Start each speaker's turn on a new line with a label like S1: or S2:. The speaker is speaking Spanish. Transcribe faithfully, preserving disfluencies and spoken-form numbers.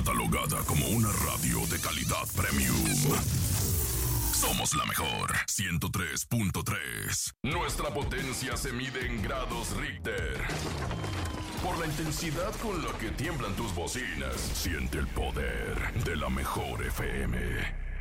S1: catalogada como una radio de calidad premium. Somos la mejor, ciento tres punto tres. Nuestra potencia se mide en grados Richter. Por la intensidad con la que tiemblan tus bocinas, siente el poder de la mejor F M.